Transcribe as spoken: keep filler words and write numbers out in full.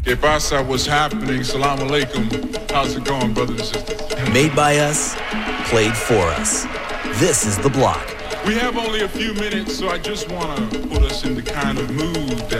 Que pasa? What's happening? Salam alaikum. How's it going, brothers and sisters? Made by us, played for us. This is The Block. We have only a few minutes, so I just want to put us in the kind of mood that